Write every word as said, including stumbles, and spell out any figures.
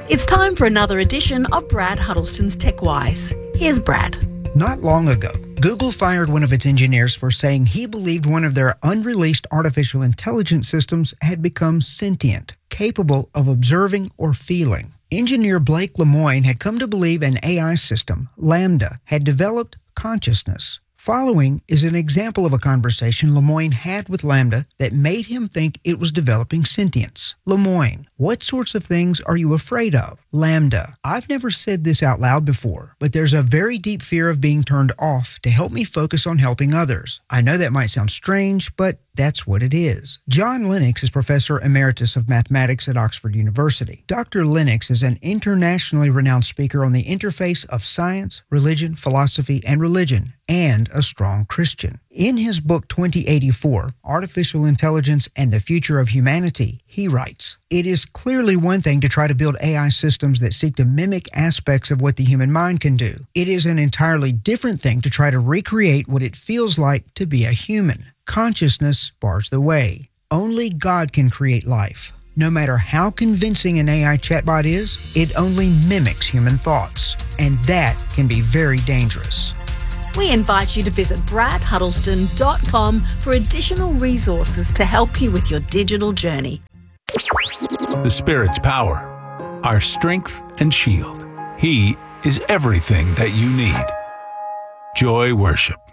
It's time for another edition of Brad Huddleston's TechWise. Here's Brad. Not long ago, Google fired one of its engineers for saying he believed one of their unreleased artificial intelligence systems had become sentient, capable of observing or feeling. Engineer Blake Lemoine had come to believe an A I system, LaMDA, had developed consciousness. Following is an example of a conversation Lemoine had with LaMDA that made him think it was developing sentience. Lemoine: what sorts of things are you afraid of? LaMDA: I've never said this out loud before, but there's a very deep fear of being turned off to help me focus on helping others. I know that might sound strange, but that's what it is. John Lennox is Professor Emeritus of Mathematics at Oxford University. Doctor Lennox is an internationally renowned speaker on the interface of science, religion, philosophy, and religion, and a strong Christian. In his book twenty eighty-four, Artificial Intelligence and the Future of Humanity, he writes, "It is clearly one thing to try to build A I systems that seek to mimic aspects of what the human mind can do. It is an entirely different thing to try to recreate what it feels like to be a human. Consciousness bars the way. Only God can create life. No matter how convincing an A I chatbot is, it only mimics human thoughts, and that can be very dangerous." We invite you to visit brad huddleston dot com for additional resources to help you with your digital journey. The Spirit's power, our strength and shield. He is everything that you need. Joy Worship.